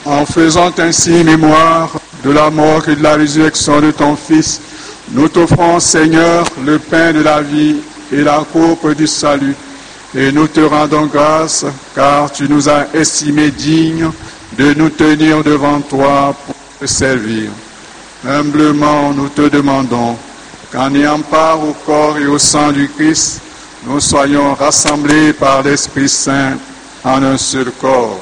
En faisant ainsi mémoire de la mort et de la résurrection de ton Fils, nous t'offrons, Seigneur, le pain de la vie et la coupe du salut. Et nous te rendons grâce, car tu nous as estimés dignes de nous tenir devant toi pour te servir. Humblement, nous te demandons qu'en ayant part au corps et au sang du Christ, nous soyons rassemblés par l'Esprit Saint en un seul corps.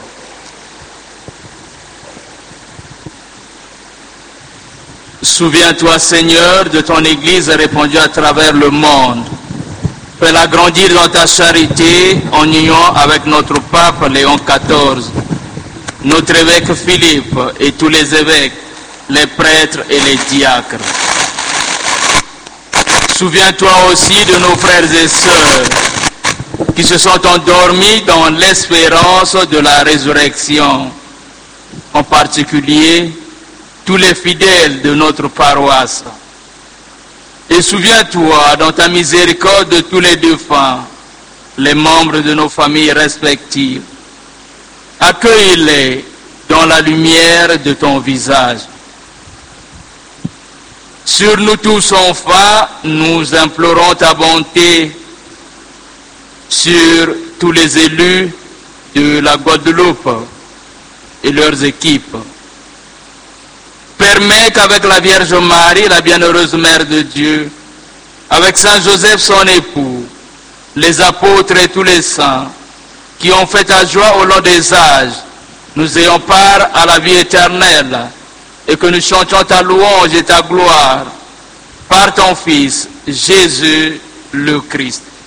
Souviens-toi, Seigneur, de ton Église répandue à travers le monde. Fais-la grandir dans ta charité en union avec notre pape Léon XIV, notre évêque Philippe et tous les évêques, les prêtres et les diacres. Souviens-toi aussi de nos frères et sœurs qui se sont endormis dans l'espérance de la résurrection, en particulier tous les fidèles de notre paroisse. Et souviens-toi dans ta miséricorde de tous les défunts, les membres de nos familles respectives. Accueille-les dans la lumière de ton visage. Sur nous tous enfin, nous implorons ta bonté sur tous les élus de la Guadeloupe et leurs équipes. Permets qu'avec la Vierge Marie, la bienheureuse Mère de Dieu, avec Saint Joseph son époux, les apôtres et tous les saints, qui ont fait ta joie au long des âges, nous ayons part à la vie éternelle, et que nous chantions ta louange et ta gloire, par ton Fils, Jésus le Christ.